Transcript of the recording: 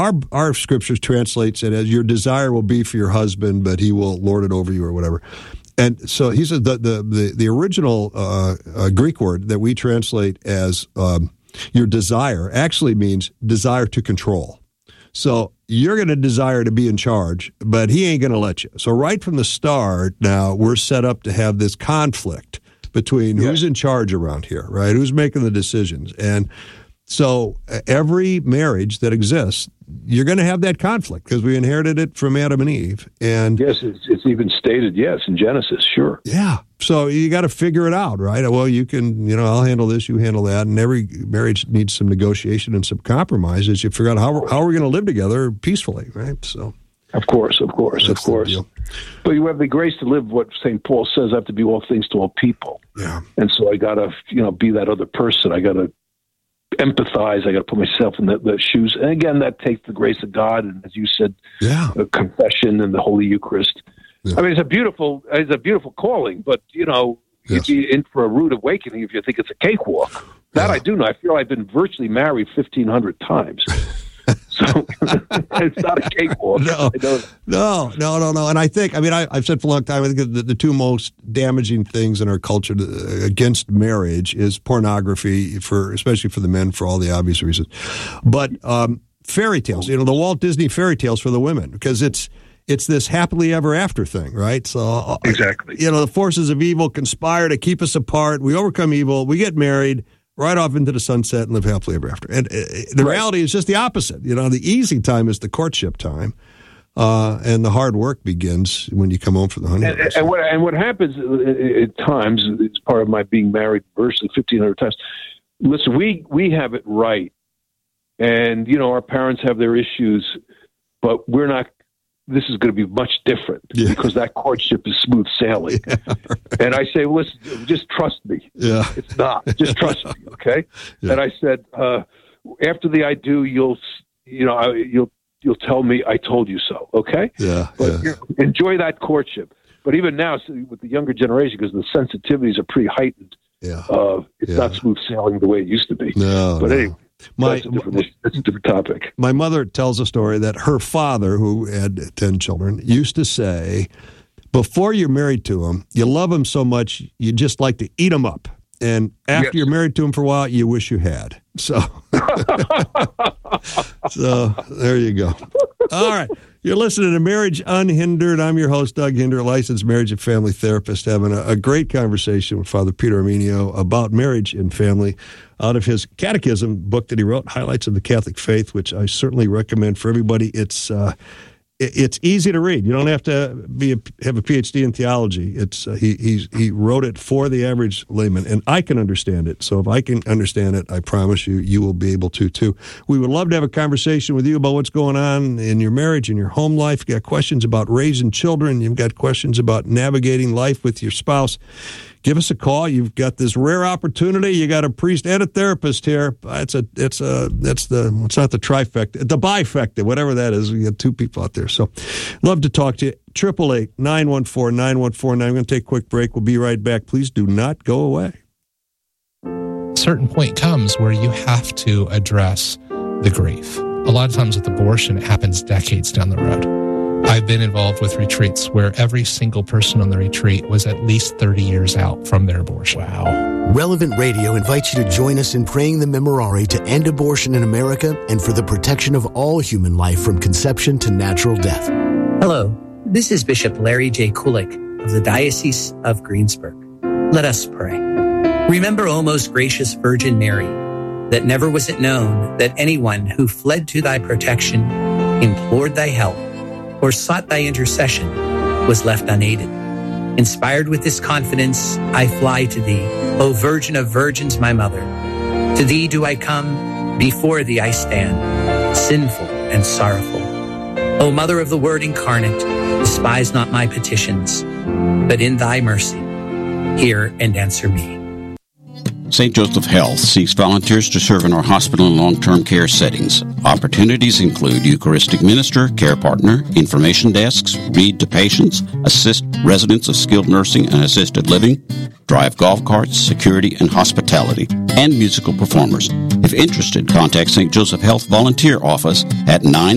our scriptures translates it as your desire will be for your husband, but he will lord it over you or whatever. And so he said the original Greek word that we translate as your desire actually means desire to control. So you're going to desire to be in charge, but he ain't going to let you. So right from the start, now we're set up to have this conflict between who's in charge around here, right? Who's making the decisions? And so every marriage that exists, you're going to have that conflict because we inherited it from Adam and Eve. And yes, it's even stated, in Genesis, sure. Yeah. So you got to figure it out, right? Well, you can, I'll handle this, you handle that. And every marriage needs some negotiation and some compromise as you figure out how are we going to live together peacefully, right? So. Of course. But you have the grace to live what St. Paul says, I have to be all things to all people. Yeah. And so I got to, be that other person. I got to empathize. I got to put myself in the shoes. And again, that takes the grace of God. And as you said, confession and the Holy Eucharist. Yeah. I mean, it's a beautiful calling, but, you'd be in for a rude awakening if you think it's a cakewalk. That I do know. I feel I've been virtually married 1,500 times. So it's not a cakewalk. No. And I think, I've said for a long time, I think the two most damaging things in our culture against marriage is pornography, especially for the men, for all the obvious reasons. But fairy tales, the Walt Disney fairy tales for the women, because it's this happily ever after thing, right? So exactly, the forces of evil conspire to keep us apart. We overcome evil. We get married. Right off into the sunset and live happily ever after. And the reality is just the opposite. The easy time is the courtship time, and the hard work begins when you come home from the honeymoon. And what happens at times, it's part of my being married virtually 1,500 times. Listen, we have it right, and our parents have their issues, but we're not. This is going to be much different because that courtship is smooth sailing. Yeah, right. And I say, listen, just trust me. Yeah. It's not. Just trust me, okay? Yeah. And I said, after the I do, you'll tell me I told you so, okay? Yeah. But enjoy that courtship. But even now, with the younger generation, because the sensitivities are pretty heightened, it's not smooth sailing the way it used to be. No. But anyway. That's a different topic. My mother tells a story that her father, who had 10 children, used to say, before you're married to him, you love him so much, you just like to eat him up. And after you're married to him for a while, you wish you had. So, so there you go. All right. You're listening to Marriage Unhindered. I'm your host, Doug Hinder, licensed marriage and family therapist, having a great conversation with Father Peter Armenio about marriage and family out of his catechism book that he wrote, Highlights of the Catholic Faith, which I certainly recommend for everybody. It's easy to read. You don't have to have a PhD in theology. He wrote it for the average layman, and I can understand it. So if I can understand it, I promise you will be able to too. We would love to have a conversation with you about what's going on in your marriage, in your home life. You've got questions about raising children. You've got questions about navigating life with your spouse. Give us a call. You've got this rare opportunity. You got a priest and a therapist here. It's not the trifecta, the bifecta, whatever that is. We got two people out there. So love to talk to you. 888-914-9149. I'm going to take a quick break. We'll be right back. Please do not go away. A certain point comes where you have to address the grief. A lot of times with abortion, it happens decades down the road. I've been involved with retreats where every single person on the retreat was at least 30 years out from their abortion. Wow. Relevant Radio invites you to join us in praying the Memorare to end abortion in America and for the protection of all human life from conception to natural death. Hello, this is Bishop Larry J. Kulik of the Diocese of Greensburg. Let us pray. Remember, O most gracious Virgin Mary, that never was it known that anyone who fled to thy protection, implored thy help, or sought thy intercession was left unaided. Inspired with this confidence, I fly to thee, O Virgin of Virgins, my mother. To thee do I come, before thee I stand, sinful and sorrowful. O Mother of the Word incarnate, despise not my petitions, but in thy mercy, hear and answer me. St. Joseph Health seeks volunteers to serve in our hospital and long-term care settings. Opportunities include Eucharistic minister, care partner, information desks, read to patients, assist residents of skilled nursing and assisted living, drive golf carts, security and hospitality, and musical performers. If interested, contact St. Joseph Health Volunteer Office at 9